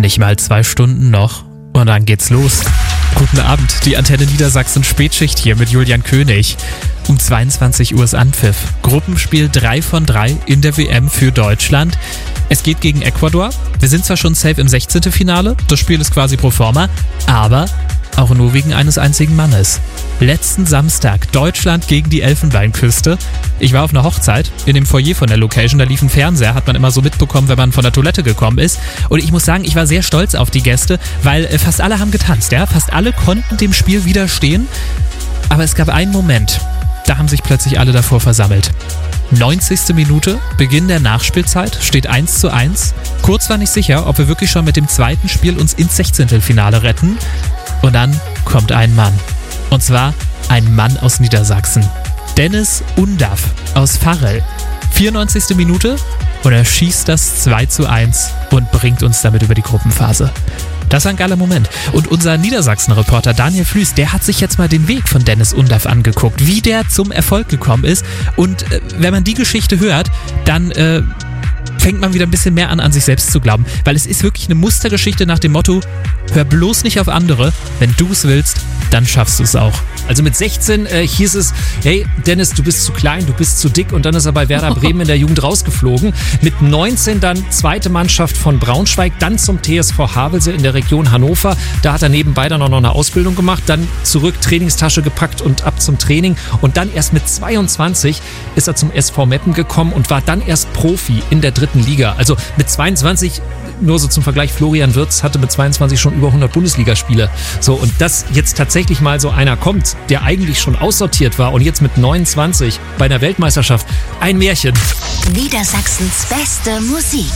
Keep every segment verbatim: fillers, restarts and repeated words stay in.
Nicht mal zwei Stunden noch und dann geht's los. Guten Abend, die Antenne Niedersachsen Spätschicht hier mit Julian König. Um zweiundzwanzig Uhr ist Anpfiff. Gruppenspiel drei von drei in der W M für Deutschland. Es geht gegen Ecuador. Wir sind zwar schon safe im sechzehnten Finale, das Spiel ist quasi pro forma, aber auch nur wegen eines einzigen Mannes. Letzten Samstag Deutschland gegen die Elfenbeinküste. Ich war auf einer Hochzeit in dem Foyer von der Location, da lief ein Fernseher, hat man immer so mitbekommen, wenn man von der Toilette gekommen ist. Und ich muss sagen, ich war sehr stolz auf die Gäste, weil fast alle haben getanzt, ja? Fast alle konnten dem Spiel widerstehen. Aber es gab einen Moment, da haben sich plötzlich alle davor versammelt. neunzigste Minute, Beginn der Nachspielzeit, steht eins zu eins. Kurz war nicht sicher, ob wir wirklich schon mit dem zweiten Spiel uns ins Sechzehntelfinale retten. Und dann kommt ein Mann. Und zwar ein Mann aus Niedersachsen. Dennis Undaff aus Varel. vierundneunzigste Minute und er schießt das zwei zu eins und bringt uns damit über die Gruppenphase. Das war ein geiler Moment. Und unser Niedersachsen-Reporter Daniel Flüß, der hat sich jetzt mal den Weg von Dennis Undaff angeguckt, wie der zum Erfolg gekommen ist. Und äh, wenn man die Geschichte hört, dann äh, fängt man wieder ein bisschen mehr an, an sich selbst zu glauben. Weil es ist wirklich eine Mustergeschichte nach dem Motto, hör bloß nicht auf andere, wenn du es willst, dann schaffst du es auch. Also mit sechzehn äh, hieß es, hey Dennis, du bist zu klein, du bist zu dick, und dann ist er bei Werder Bremen in der Jugend rausgeflogen. Mit neunzehn dann zweite Mannschaft von Braunschweig, dann zum T S V Havelse in der Region Hannover. Da hat er nebenbei dann auch noch eine Ausbildung gemacht, dann zurück, Trainingstasche gepackt und ab zum Training. Und dann erst mit zweiundzwanzig ist er zum S V Meppen gekommen und war dann erst Profi in der dritten Liga. Also mit zweiundzwanzig, nur so zum Vergleich, Florian Wirtz hatte mit zweiundzwanzig schon über hundert Bundesligaspiele. So, und dass jetzt tatsächlich mal so einer kommt, der eigentlich schon aussortiert war und jetzt mit neunundzwanzig bei einer Weltmeisterschaft, ein Märchen. Niedersachsens beste Musik.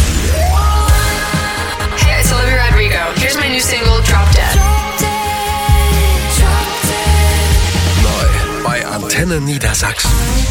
Hey, it's Olivia Rodrigo. Here's my new single, Drop Dead. Neu bei Antenne Niedersachsen.